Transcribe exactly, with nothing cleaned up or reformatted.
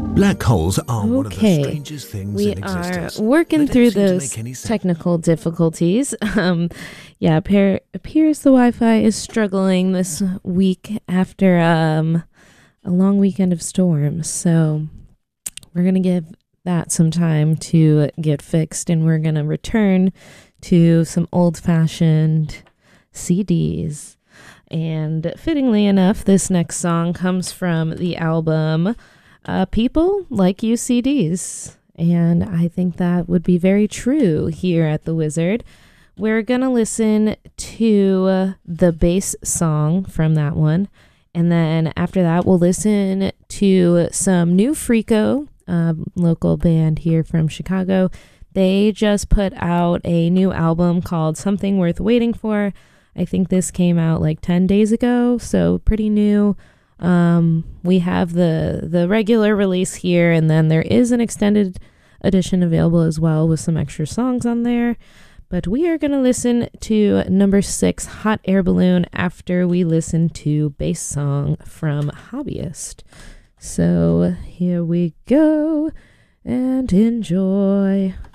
Black holes are one of the Okay, strangest things we in are existence. working They don't through seem to those make any sense. technical difficulties. Um, yeah, appear, appears the Wi-Fi is struggling this week after um, a long weekend of storms. So we're gonna give that some time to get fixed, and we're gonna return to some old-fashioned C Ds. And fittingly enough, this next song comes from the album uh, People Like You C Ds. And I think that would be very true here at The Wizard. We're going to listen to uh, the bass song from that one. And then after that, we'll listen to some new Freako, uh, local band here from Chicago. They just put out a new album called Something Worth Waiting For. I think this came out like ten days ago, so pretty new. Um, we have the the regular release here, and then there is an extended edition available as well with some extra songs on there. But we are going to listen to number six, Hot Air Balloon, after we listen to bass song from Hobbyist. So here we go, and enjoy.